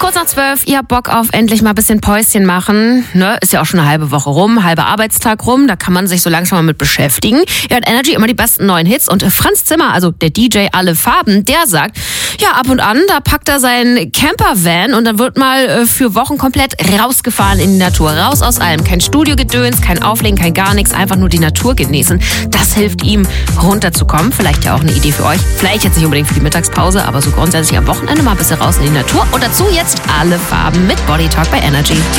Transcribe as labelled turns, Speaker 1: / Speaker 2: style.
Speaker 1: Kurz nach 12, ihr habt Bock auf endlich mal ein bisschen Päuschen machen. Ne? Ist ja auch schon eine halbe Woche rum, halber Arbeitstag rum. Da kann man sich so langsam mal mit beschäftigen. Ihr hört Energy immer die besten neuen Hits. Und Franz Zimmer, also der DJ Alle Farben, der sagt, ja, ab und an, da packt er seinen Campervan und dann wird mal für Wochen komplett rausgefahren in die Natur. Raus aus allem. Kein Studiogedöns, kein Auflegen, kein gar nichts. Einfach nur die Natur genießen. Das hilft ihm, runterzukommen. Vielleicht ja auch eine Idee für euch. Vielleicht jetzt nicht unbedingt für die Mittagspause, aber so grundsätzlich am Wochenende mal ein bisschen raus in die Natur. Und dazu jetzt Alle Farben mit Body Talk bei Energy.